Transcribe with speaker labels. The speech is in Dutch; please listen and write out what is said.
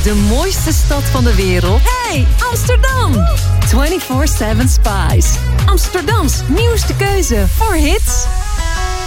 Speaker 1: De mooiste stad van de wereld. Hey, Amsterdam! 24/7 Spice. Amsterdams nieuwste keuze voor hits